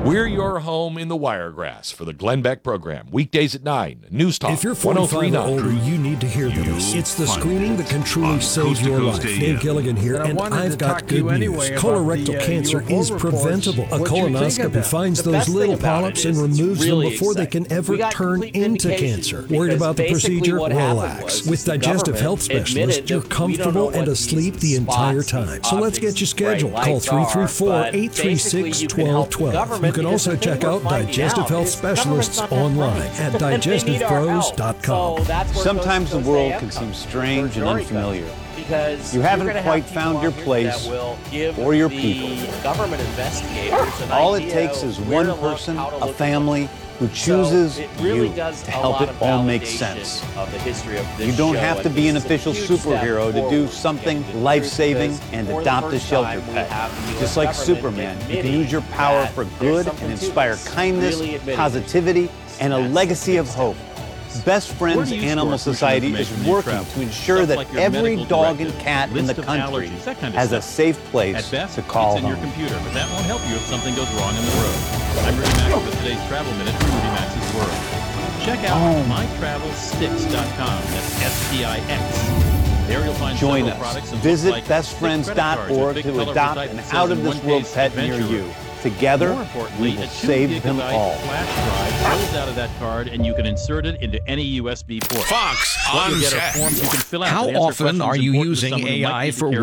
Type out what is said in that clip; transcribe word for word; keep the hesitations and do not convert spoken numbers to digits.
We're your home in the Wiregrass for the Glenn Beck program. Weekdays at nine. News Talk If you're forty-five or older, you need to hear this. It's the screening that can truly save your life. Dave Gilligan here, and I've got good news. Colorectal cancer is preventable. A colonoscopy finds those little polyps and removes them before they can ever turn into cancer. Worried about the procedure? Relax. With Digestive Health Specialist, you're comfortable and asleep the entire time. So let's get you scheduled. Call three three four, eight three six, one two one two. You can also check out Digestive Health Specialists online at digestive bros dot com. Sometimes the world can seem strange and unfamiliar. You haven't quite found your place or your people. All it takes is one person, a family, who chooses you to help it all make sense. You don't have to be an official superhero to do something life-saving and adopt a shelter pet. Just like Superman, you can use your power for good and inspire kindness, positivity, and a legacy of hope. Best Friends Animal Society is working to ensure that every dog and cat in the country has a safe place to call home. At best, it's in your computer, but that won't help you if something goes wrong on the road. I'm Rudy Max with today's Travel Minute from Rudy Max's World. Check out oh. my travel stix dot com. That's S T I X. There you'll find Join several products us. and Visit like best friends dot org to adopt an out-of-this-world pet near you. Together, we will save them all. Flash drive rolls out of that card, and you can insert it into any U S B port. Fox well, on you get set. a form you can fill out How often are you using A I for